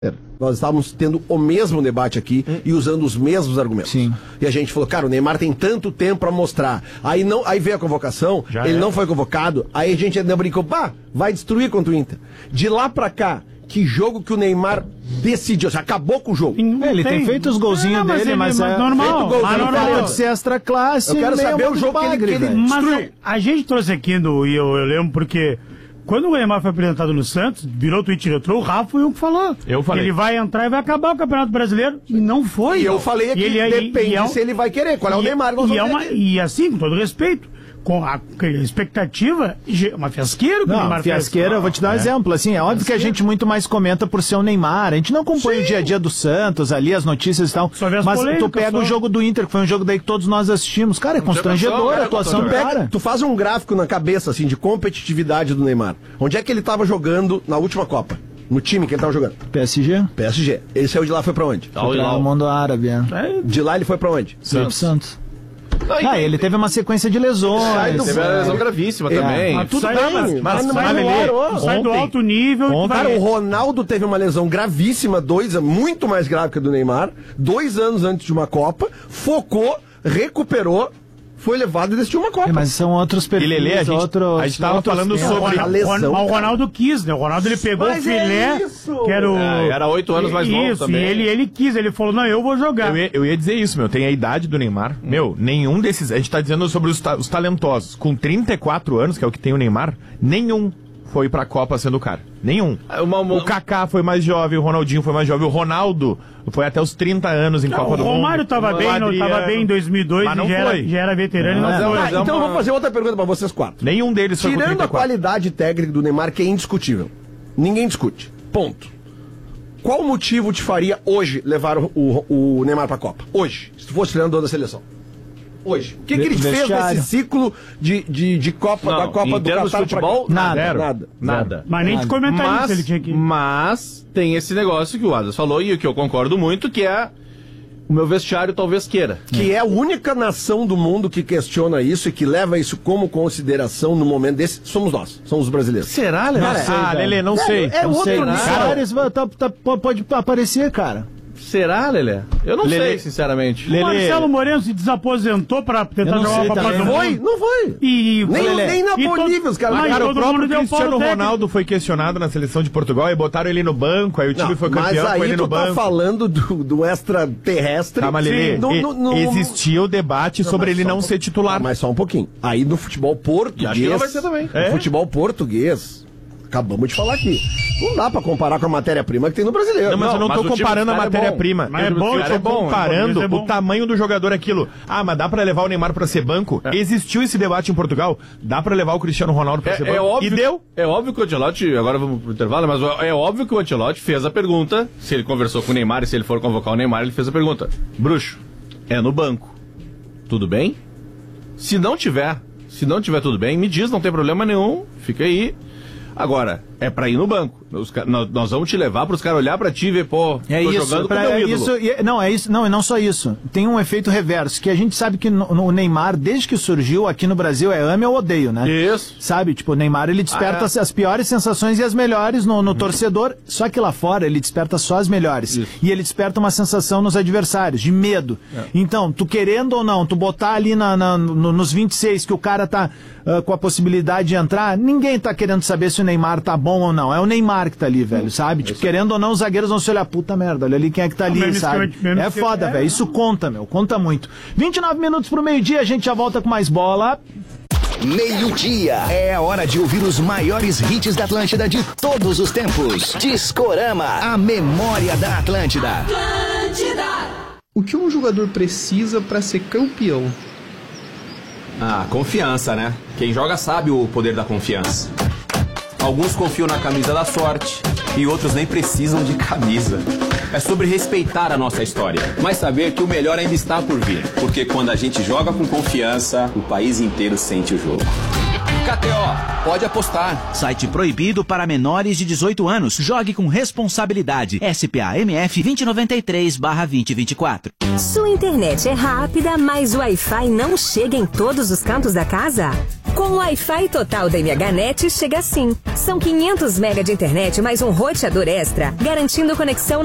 Nós estávamos tendo o mesmo debate aqui e usando os mesmos argumentos. Sim. E a gente falou, cara, o Neymar tem tanto tempo pra mostrar. Aí veio a convocação, não foi convocado, aí a gente ainda brincou, vai destruir contra o Inter. De lá pra cá, que jogo que o Neymar decidiu, acabou com o jogo. Ele tem feito os golzinhos dele, mas é normal. Pode ser extra classe. Eu quero saber o jogo que ele destruiu. Mas a gente trouxe aqui, e eu lembro porque... Quando o Neymar foi apresentado no Santos, virou tweet retrô, o Rafa foi o que falou. Eu falei. Ele vai entrar e vai acabar o Campeonato Brasileiro. E não foi. E eu falei aqui, depende se ele vai querer. Qual é o Neymar? E assim, com todo respeito, com a expectativa, uma fiasqueira que o Neymar fez. Fiasqueira, eu vou te dar um exemplo, assim, é óbvio que a gente muito mais comenta por ser o Neymar, a gente não acompanha o dia a dia do Santos, ali, as notícias e tal, mas tu pega o jogo do Inter, que foi um jogo daí que todos nós assistimos, cara, é constrangedor a atuação do cara. Tu faz um gráfico na cabeça, assim, de competitividade do Neymar. Onde é que ele tava jogando na última Copa? No time que ele tava jogando? PSG. Ele saiu de lá, foi pra onde? Foi pra o mundo árabe, De lá ele foi pra onde? Santos. Ele teve uma sequência de lesões. Teve uma lesão gravíssima também. Mas tudo bem, mas sai do alto nível. Cara, o Ronaldo teve uma lesão gravíssima, muito mais grave que a do Neymar, 2 anos antes de uma Copa, focou, recuperou, foi levado e decidiu uma Copa. Mas são outros perfis, Lelê, a gente tava falando sobre a lesão. O Ronaldo quis, né? O Ronaldo ele pegou o filé, que era o... era 8 anos mais novo também. E ele quis, ele falou, não, eu vou jogar. Eu ia dizer isso, tem a idade do Neymar. Nenhum desses... A gente tá dizendo sobre os talentosos. Com 34 anos, que é o que tem o Neymar, nenhum foi pra Copa sendo o cara. Nenhum. O Kaká foi mais jovem, o Ronaldinho foi mais jovem, o Ronaldo foi até os 30 anos em Copa do Mundo. O Romário tava bem em 2002 e já era veterano. Então eu vou fazer outra pergunta pra vocês 4. Nenhum deles foi com 34. Tirando a qualidade técnica do Neymar, que é indiscutível. Ninguém discute. Ponto. Qual motivo te faria hoje levar o Neymar pra Copa? Hoje, se tu fosse treinador da seleção. Hoje. O que ele fez nesse ciclo de Copa, da Copa do Qatar futebol? Nada. Mas nem de comentar isso ele tinha que... Mas tem esse negócio que o Adas falou e o que eu concordo muito, que é o meu vestiário talvez queira. Que é a única nação do mundo que questiona isso e que leva isso como consideração no momento desse, somos nós, somos os brasileiros. Será, Lelê? Lelê, não sei. É não outro sei, cara. pode aparecer, cara. Será, Lelê? Eu não sei, sinceramente. O Marcelo Moreno se desaposentou pra tentar jogar uma Copa do Mundo. Não foi. Nem na Bolívia, os caras. Cara, o próprio Cristiano Ronaldo foi questionado na seleção de Portugal e botaram ele no banco, aí o time foi campeão com ele no banco. Mas aí tu tá falando do extraterrestre. Tá, mas Lelê, existia o debate sobre ele não ser titular. Mas só um pouquinho. Aí no futebol português... Acho que não vai ser também. No futebol português... Acabamos de falar aqui. Não dá pra comparar com a matéria-prima que tem no brasileiro. Não, mas eu não tô comparando a matéria-prima. Mas é bom, eu tô comparando o tamanho do jogador, aquilo. Mas dá pra levar o Neymar pra ser banco? Existiu esse debate em Portugal? Dá pra levar o Cristiano Ronaldo pra ser banco? Óbvio, e deu? É óbvio que o Ancelotti, agora vamos pro intervalo, mas é óbvio que o Ancelotti fez a pergunta, se ele conversou com o Neymar e se ele for convocar o Neymar, ele fez a pergunta. Bruxo, é no banco. Tudo bem? Se não tiver tudo bem, me diz, não tem problema nenhum, fica aí. Agora, é pra ir no banco. Nós vamos te levar pros caras olhar pra ti e ver, tô jogando com o meu ídolo. E não só isso. Tem um efeito reverso, que a gente sabe que o Neymar, desde que surgiu aqui no Brasil, é ame ou odeio, né? Isso. Sabe? Tipo, o Neymar, ele desperta as piores sensações e as melhores no torcedor, só que lá fora ele desperta só as melhores. Isso. E ele desperta uma sensação nos adversários, de medo. Então, tu querendo ou não, tu botar ali nos 26 que o cara tá com a possibilidade de entrar, ninguém tá querendo saber se o Neymar tá bom ou não. É o Neymar que tá ali, velho, sabe? Tipo, querendo ou não, os zagueiros vão se olhar, puta merda, olha ali quem é que tá ali, sabe? É foda, velho. Isso conta, conta muito. 29 minutos pro meio-dia, a gente já volta com mais bola. Meio-dia. É a hora de ouvir os maiores hits da Atlântida de todos os tempos. Discorama, a memória da Atlântida. O que um jogador precisa pra ser campeão? Confiança, né? Quem joga sabe o poder da confiança. Alguns confiam na camisa da sorte e outros nem precisam de camisa. É sobre respeitar a nossa história, mas saber que o melhor ainda está por vir. Porque quando a gente joga com confiança, o país inteiro sente o jogo. KTO, pode apostar. Site proibido para menores de 18 anos. Jogue com responsabilidade. SPA-MF 2093/2024. Sua internet é rápida, mas o Wi-Fi não chega em todos os cantos da casa? Com o Wi-Fi total da MHNet chega assim. São 500 MB de internet mais um roteador extra, garantindo conexão